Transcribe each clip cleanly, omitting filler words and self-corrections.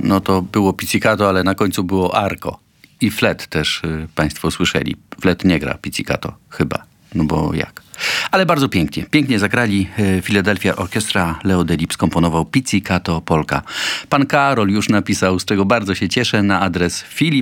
no to było pizzicato, ale na końcu było arco. I flet też państwo słyszeli. Flet nie gra pizzicato, chyba. No bo jak? Ale bardzo pięknie. Pięknie zagrali. Philadelphia Orchestra. Leo Delibes skomponował Pizzicato Polka. Pan Karol już napisał, z czego bardzo się cieszę, na adres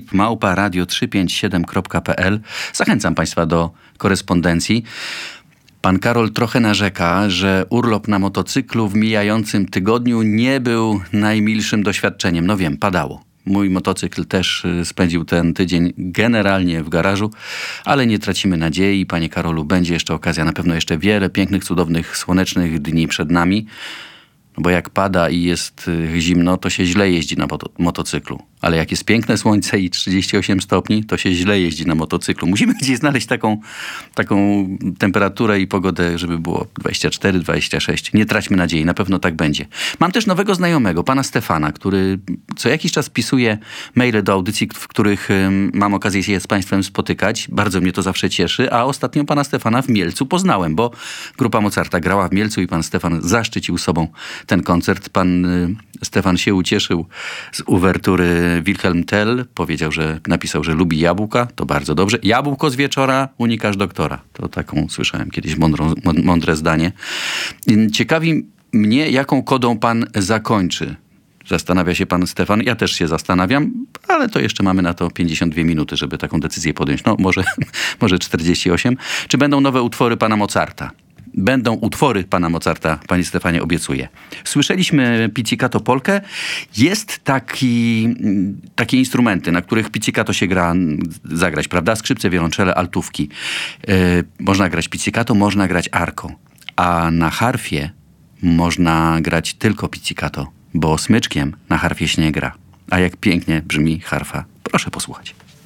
filip@radio357.pl. Zachęcam państwa do korespondencji. Pan Karol trochę narzeka, że urlop na motocyklu w mijającym tygodniu nie był najmilszym doświadczeniem. No wiem, padało. Mój motocykl też spędził ten tydzień generalnie w garażu, ale nie tracimy nadziei. Panie Karolu, będzie jeszcze okazja, na pewno jeszcze wiele pięknych, cudownych, słonecznych dni przed nami. Bo jak pada i jest zimno, to się źle jeździ na motocyklu. Ale jak jest piękne słońce i 38 stopni, to się źle jeździ na motocyklu. Musimy gdzieś znaleźć taką temperaturę i pogodę, żeby było 24, 26. Nie traćmy nadziei, na pewno tak będzie. Mam też nowego znajomego, pana Stefana, który co jakiś czas pisuje maile do audycji, w których mam okazję się z państwem spotykać. Bardzo mnie to zawsze cieszy, a ostatnio pana Stefana w Mielcu poznałem, bo grupa Mozarta grała w Mielcu i pan Stefan zaszczycił sobą ten koncert. Pan Stefan się ucieszył z uwertury Wilhelm Tell. Napisał, że lubi jabłka. To bardzo dobrze. Jabłko z wieczora, unikasz doktora. To taką słyszałem kiedyś mądre zdanie. Ciekawi mnie, jaką kodą pan zakończy. Zastanawia się pan Stefan. Ja też się zastanawiam, ale to jeszcze mamy na to 52 minuty, żeby taką decyzję podjąć. No może 48. Czy będą nowe utwory pana Mozarta? Będą utwory pana Mozarta, panie Stefanie, obiecuję. Słyszeliśmy Pizzicato Polkę. Jest takie instrumenty, na których pizzicato się zagrać, prawda? Skrzypce, wiolonczele, altówki. Można grać pizzicato, można grać arco. A na harfie można grać tylko pizzicato, bo smyczkiem na harfie się nie gra. A jak pięknie brzmi harfa. Proszę posłuchać.